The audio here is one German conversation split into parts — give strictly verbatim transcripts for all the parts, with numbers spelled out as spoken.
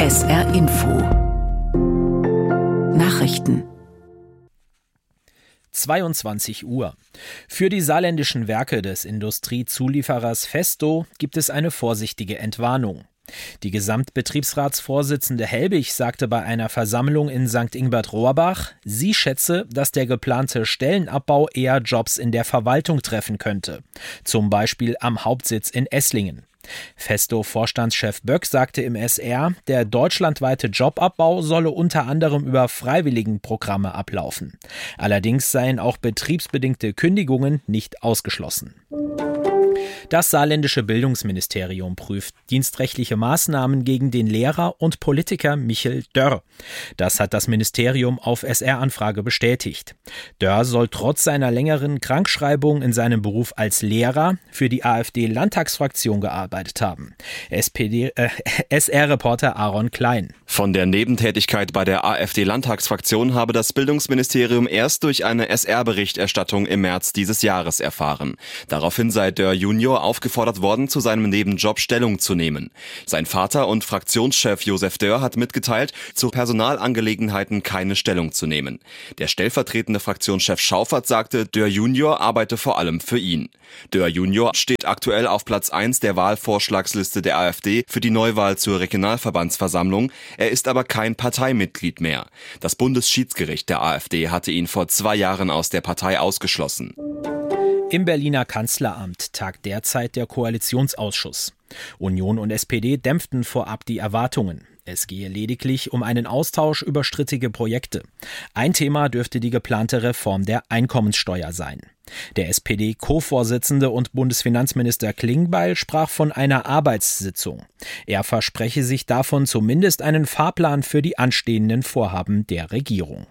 S R Info Nachrichten zweiundzwanzig Uhr. Für die saarländischen Werke des Industriezulieferers Festo gibt es eine vorsichtige Entwarnung. Die Gesamtbetriebsratsvorsitzende Helbig sagte bei einer Versammlung in Sankt Ingbert-Rohrbach, sie schätze, dass der geplante Stellenabbau eher Jobs in der Verwaltung treffen könnte. Zum Beispiel am Hauptsitz in Esslingen. Festo-Vorstandschef Böck sagte im S R, der deutschlandweite Jobabbau solle unter anderem über Freiwilligenprogramme ablaufen. Allerdings seien auch betriebsbedingte Kündigungen nicht ausgeschlossen. Das saarländische Bildungsministerium prüft dienstrechtliche Maßnahmen gegen den Lehrer und Politiker Michel Dörr. Das hat das Ministerium auf S R-Anfrage bestätigt. Dörr soll trotz seiner längeren Krankschreibung in seinem Beruf als Lehrer für die AfD-Landtagsfraktion gearbeitet haben. S P D, äh, S R-Reporter Aaron Klein. Von der Nebentätigkeit bei der AfD-Landtagsfraktion habe das Bildungsministerium erst durch eine S R-Berichterstattung im März dieses Jahres erfahren. Daraufhin sei Dörr Junior aufgefordert worden, zu seinem Nebenjob Stellung zu nehmen. Sein Vater und Fraktionschef Josef Dörr hat mitgeteilt, zu Personalangelegenheiten keine Stellung zu nehmen. Der stellvertretende Fraktionschef Schaufert sagte, Dörr Junior arbeite vor allem für ihn. Dörr Junior steht aktuell auf Platz eins der Wahlvorschlagsliste der AfD für die Neuwahl zur Regionalverbandsversammlung. Er ist aber kein Parteimitglied mehr. Das Bundesschiedsgericht der AfD hatte ihn vor zwei Jahren aus der Partei ausgeschlossen. Im Berliner Kanzleramt tagt derzeit der Koalitionsausschuss. Union und S P D dämpften vorab die Erwartungen. Es gehe lediglich um einen Austausch über strittige Projekte. Ein Thema dürfte die geplante Reform der Einkommenssteuer sein. Der S P D-Co-Vorsitzende und Bundesfinanzminister Klingbeil sprach von einer Arbeitssitzung. Er verspreche sich davon zumindest einen Fahrplan für die anstehenden Vorhaben der Regierung.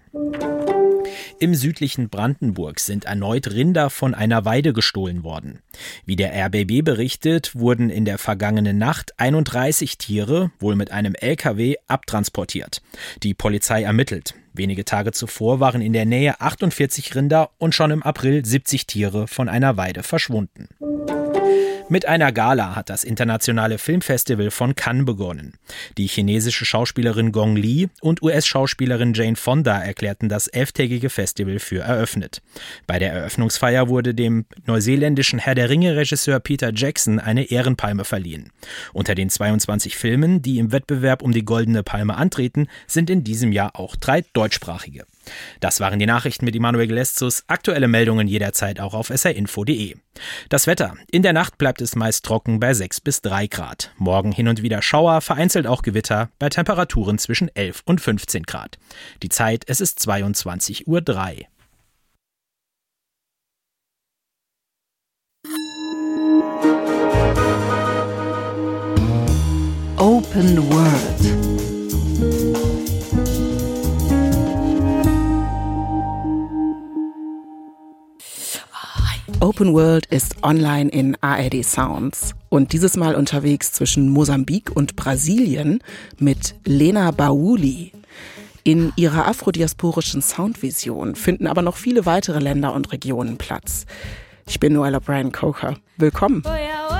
Im südlichen Brandenburg sind erneut Rinder von einer Weide gestohlen worden. Wie der R B B berichtet, wurden in der vergangenen Nacht einunddreißig Tiere, wohl mit einem L K W, abtransportiert. Die Polizei ermittelt. Wenige Tage zuvor waren in der Nähe achtundvierzig Rinder und schon im April siebzig Tiere von einer Weide verschwunden. Mit einer Gala hat das internationale Filmfestival von Cannes begonnen. Die chinesische Schauspielerin Gong Li und U S-Schauspielerin Jane Fonda erklärten das elftägige Festival für eröffnet. Bei der Eröffnungsfeier wurde dem neuseeländischen Herr der Ringe-Regisseur Peter Jackson eine Ehrenpalme verliehen. Unter den zweiundzwanzig Filmen, die im Wettbewerb um die Goldene Palme antreten, sind in diesem Jahr auch drei deutschsprachige. Das waren die Nachrichten mit Immanuel Geleszus. Aktuelle Meldungen jederzeit auch auf s r info punkt d e. Das Wetter. In der Nacht bleibt es meist trocken bei sechs bis drei Grad. Morgen hin und wieder Schauer, vereinzelt auch Gewitter bei Temperaturen zwischen elf und fünfzehn Grad. Die Zeit, es ist zweiundzwanzig Uhr drei. Open World. Open World ist online in A R D Sounds und dieses Mal unterwegs zwischen Mosambik und Brasilien mit Lena Bauli. In ihrer afrodiasporischen Soundvision finden aber noch viele weitere Länder und Regionen Platz. Ich bin Noella Bryan Coker. Willkommen.